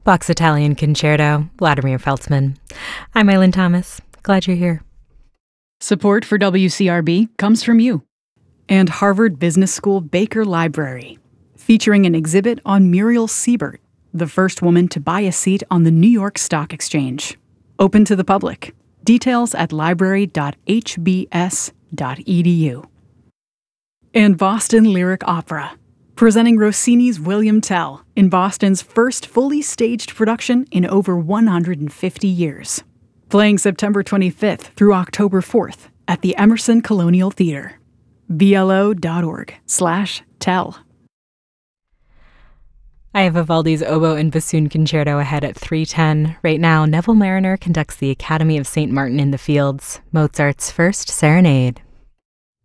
Bach's Italian Concerto, Vladimir Feltzman. I'm Eileen Thomas. Glad you're here. Support for WCRB comes from you. And Harvard Business School Baker Library, featuring an exhibit on Muriel Siebert, the first woman to buy a seat on the New York Stock Exchange. Open to the public. Details at library.hbs.edu. And Boston Lyric Opera, presenting Rossini's William Tell in Boston's first fully staged production in over 150 years. Playing September 25th through October 4th at the Emerson Colonial Theater. blo.org/tell. I have Vivaldi's Oboe and Bassoon Concerto ahead at 3:10. Right now, Neville Mariner conducts the Academy of St. Martin in the Fields, Mozart's first serenade.